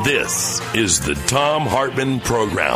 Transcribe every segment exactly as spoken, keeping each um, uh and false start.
This is the Thom Hartmann Program.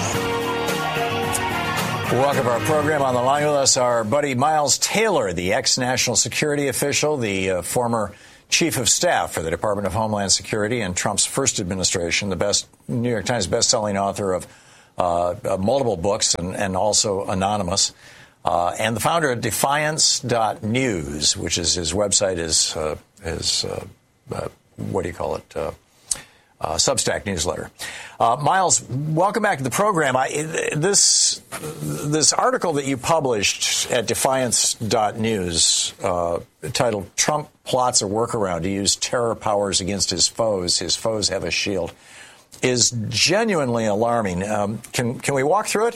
Welcome to our program. On the line with us, our buddy Miles Taylor, the ex-national security official, the uh, former chief of staff for the Department of Homeland Security in Trump's first administration, the best New York Times best-selling author of uh, uh, multiple books and, and also anonymous, uh, and the founder of Defiance dot news, which is his website is uh, his uh, uh, what do you call it? Uh, Uh, Substack newsletter. Uh, Miles, welcome back to the program. I, this this article that you published at Defiance dot news, uh, titled "Trump Plots a Workaround to Use Terror Powers Against His Foes. His Foes Have a Shield," is genuinely alarming. Um, can can we walk through it?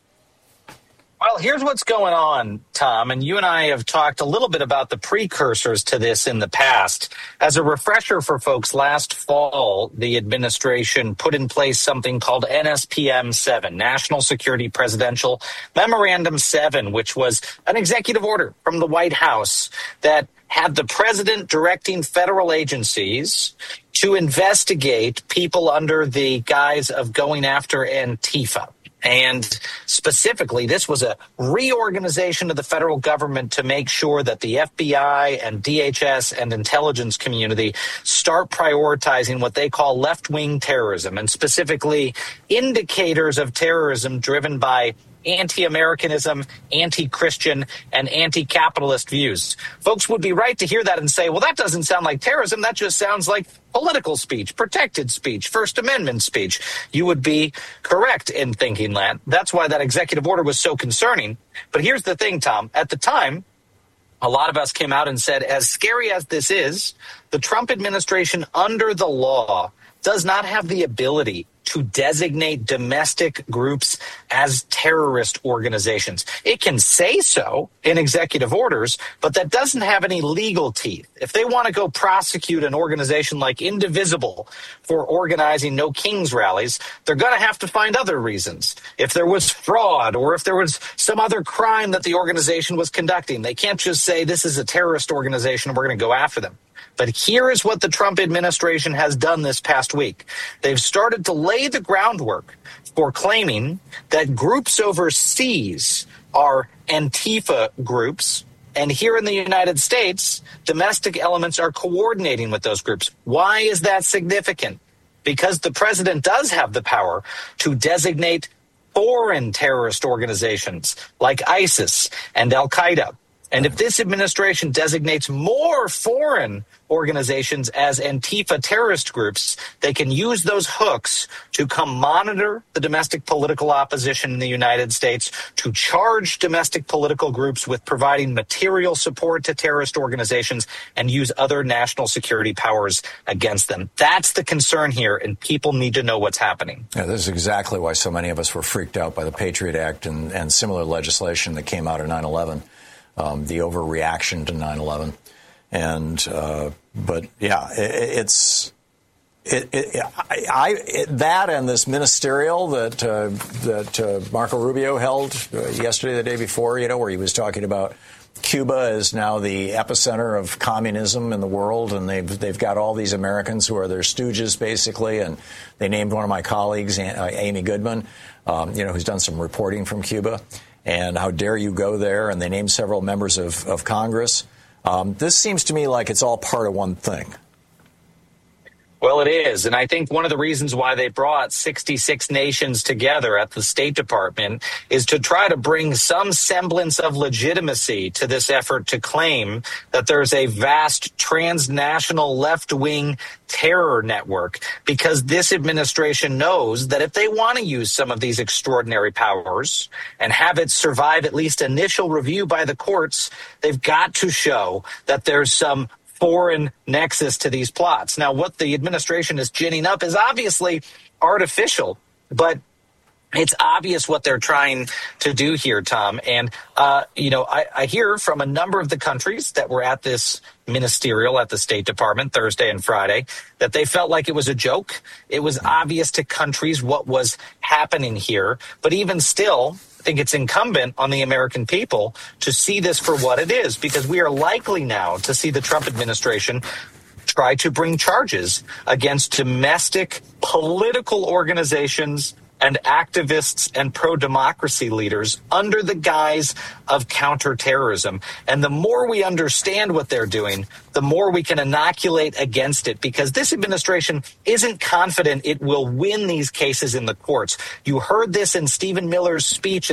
Well, here's what's going on, Tom, and you and I have talked a little bit about the precursors to this in the past. As a refresher for folks, last fall, the administration put in place something called N S P M seven, National Security Presidential Memorandum seven, which was an executive order from the White House that had the president directing federal agencies to investigate people under the guise of going after Antifa. And specifically, this was a reorganization of the federal government to make sure that the F B I and D H S and intelligence community start prioritizing what they call left-wing terrorism, and specifically indicators of terrorism driven by anti-Americanism, anti-Christian, and anti-capitalist views. Folks would be right to hear that and say, well, that doesn't sound like terrorism. That just sounds like political speech, protected speech, First Amendment speech. You would be correct in thinking that. That's why that executive order was so concerning. But here's the thing, Tom. At the time, a lot of us came out and said, as scary as this is, the Trump administration under the law does not have the ability to designate domestic groups as terrorist organizations. It can say so in executive orders, but that doesn't have any legal teeth. If they want to go prosecute an organization like Indivisible for organizing No Kings rallies, they're going to have to find other reasons. If there was fraud or if there was some other crime that the organization was conducting, they can't just say this is a terrorist organization and we're going to go after them. But here is what the Trump administration has done this past week. They've started to lay the groundwork for claiming that groups overseas are Antifa groups, and here in the United States, domestic elements are coordinating with those groups. Why is that significant? Because the president does have the power to designate foreign terrorist organizations like ISIS and Al-Qaeda. And if this administration designates more foreign organizations as Antifa terrorist groups, they can use those hooks to come monitor the domestic political opposition in the United States, to charge domestic political groups with providing material support to terrorist organizations, and use other national security powers against them. That's the concern here, and people need to know what's happening. Yeah, this is exactly why so many of us were freaked out by the Patriot Act and, and similar legislation that came out of nine eleven. Um, the overreaction to nine eleven. And, uh, but yeah, it, it's, it, it, I, I it, that and this ministerial that, uh, that, uh, Marco Rubio held uh, yesterday, the day before, you know, where he was talking about Cuba is now the epicenter of communism in the world. And they've, they've got all these Americans who are their stooges, basically. And they named one of my colleagues, uh, Amy Goodman, um, you know, who's done some reporting from Cuba. And how dare you go there? And they named several members of, of Congress. Um, this seems to me like it's all part of one thing. Well, it is. And I think one of the reasons why they brought sixty-six nations together at the State Department is to try to bring some semblance of legitimacy to this effort to claim that there's a vast transnational left-wing terror network, because this administration knows that if they want to use some of these extraordinary powers and have it survive at least initial review by the courts, they've got to show that there's some foreign nexus to these plots. Now, what the administration is ginning up is obviously artificial, but it's obvious what they're trying to do here, Tom. And, uh, you know, I, I hear from a number of the countries that were at this ministerial at the State Department Thursday and Friday that they felt like it was a joke. It was obvious to countries what was happening here. But even still, I think it's incumbent on the American people to see this for what it is, because we are likely now to see the Trump administration try to bring charges against domestic political organizations and activists and pro-democracy leaders under the guise of counterterrorism. And the more we understand what they're doing, the more we can inoculate against it, because this administration isn't confident it will win these cases in the courts. You heard this in Stephen Miller's speech